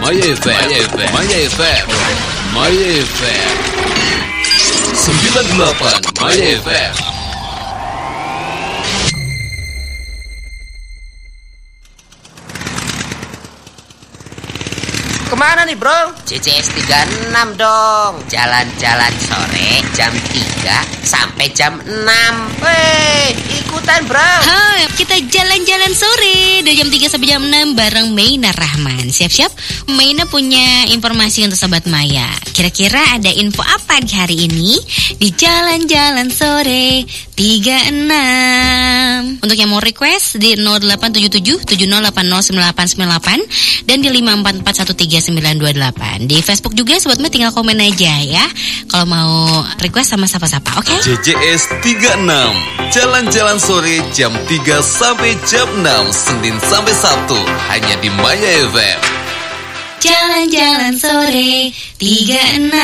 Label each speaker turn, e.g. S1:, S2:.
S1: Maya FM, Maya FM, Maya FM 98 Maya FM.
S2: Kemana nih bro?
S3: CCS 36 dong. Jalan-jalan sore jam 3 sampai jam 6.
S2: Weh, ikutan bro.
S4: Kita jalan-jalan sore dari jam 3 sampai jam 6 bareng Maina Rahman. Siap-siap, Maina punya informasi untuk Sobat Maya. Kira-kira ada info apa di hari ini? Di jalan-jalan sore 36. Untuk yang mau request di 0877 70809898 dan di 544139928. Di Facebook juga Sobat Maya tinggal komen aja ya kalau mau request sama siapa-siapa, oke?
S1: CCS 36 jalan-jalan sore jam 3 sampai jam 6 Senin sampai Sabtu hanya di Maya FM.
S4: Jalan-jalan sore 36.